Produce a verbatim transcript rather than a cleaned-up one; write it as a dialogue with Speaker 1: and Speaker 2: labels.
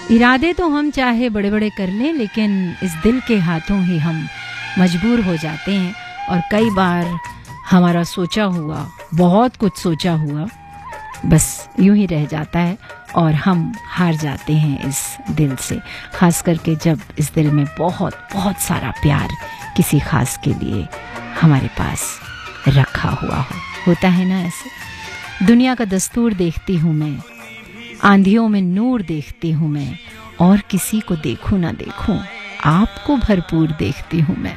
Speaker 1: इरादे तो हम चाहे बड़े बड़े कर लें, लेकिन इस दिल के हाथों ही हम मजबूर हो जाते हैं। और कई बार हमारा सोचा हुआ, बहुत कुछ सोचा हुआ, बस यूं ही रह जाता है और हम हार जाते हैं इस दिल से। ख़ास करके जब इस दिल में बहुत बहुत सारा प्यार किसी ख़ास के लिए हमारे पास रखा हुआ हो। होता है ना ऐसे। दुनिया का दस्तूर देखती हूँ मैं, आंधियों में नूर देखती हूँ मैं, और किसी को देखूं ना देखूं आपको भरपूर देखती हूँ मैं।